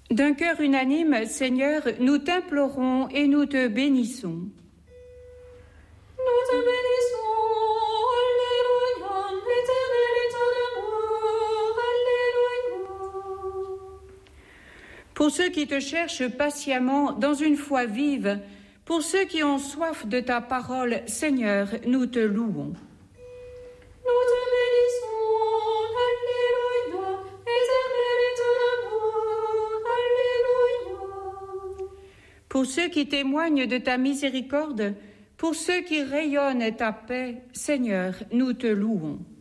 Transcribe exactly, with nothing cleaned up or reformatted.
D'un cœur unanime, Seigneur, nous t'implorons et nous te bénissons. Nous te bénissons, Alléluia, l'Éternel est ton amour, Alléluia. Pour ceux qui te cherchent patiemment dans une foi vive, pour ceux qui ont soif de ta parole, Seigneur, nous te louons. Nous te bénissons, Alléluia, l'Éternel est ton amour, Alléluia. Pour ceux qui témoignent de ta miséricorde, pour ceux qui rayonnent ta paix, Seigneur, nous te louons.